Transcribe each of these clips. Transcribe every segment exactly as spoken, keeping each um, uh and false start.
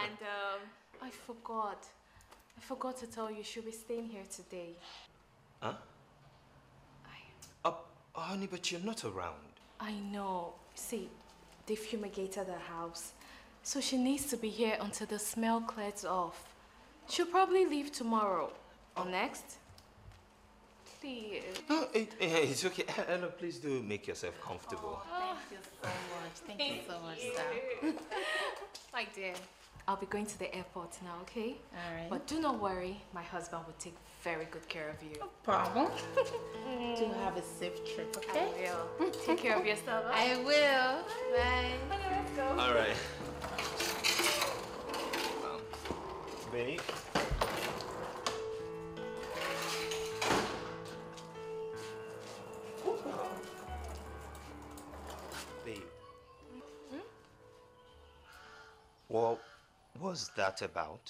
And um, I forgot. I forgot to tell you, she'll be staying here today. Huh? I... Oh, honey, but you're not around. I know. See, they fumigated the house. So she needs to be here until the smell clears off. She'll probably leave tomorrow. Or next. Please. No, it, it's okay. Ella, please do make yourself comfortable. Oh, thank you so much. Thank, thank you so much, sir. My dear, I'll be going to the airport now, okay? All right. But do not worry, my husband will take very good care of you. No problem. Do have a safe trip, okay? I will. Take care of yourself. Huh? I will. Bye. Okay, let's go. All right. Um, babe. Babe. Hmm? What was that about?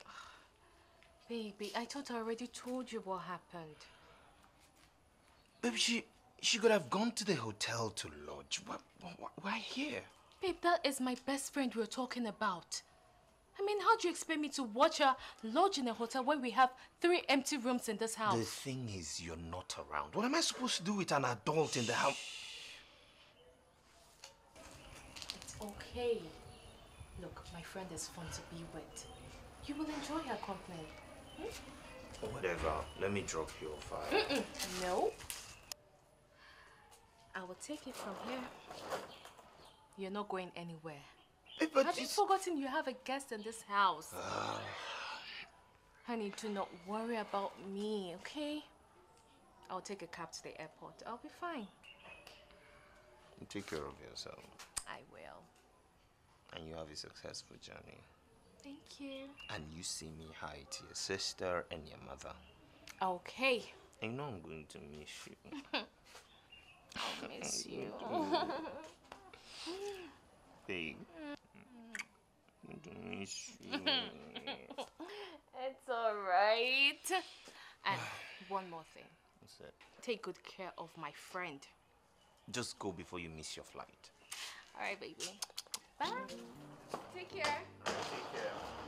Baby, I thought I already told you what happened. Baby, she she could have gone to the hotel to lodge. Why, why, why here? Babe, that is my best friend we were talking about. I mean, how do you expect me to watch her lodge in a hotel when we have three empty rooms in this house? The thing is, you're not around. What am I supposed to do with an adult in the house? It's okay. Look, my friend is fun to be with. You will enjoy her company. Hmm? Whatever. Let me drop you off. Mm-mm. No. I will take it from here. You're not going anywhere. Hey, but have you forgotten you have a guest in this house? Uh... Honey, do not worry about me, okay? I'll take a cab to the airport. I'll be fine. Take care of yourself. I will. And you have a successful journey. Thank you. And you see me hi to your sister and your mother. Okay. I know I'm going to miss you. I'll miss you. Babe. I'm going to miss you. It's alright. And one more thing. What's that? Take good care of my friend. Just go before you miss your flight. Alright, baby. Bye. Take care. Take care.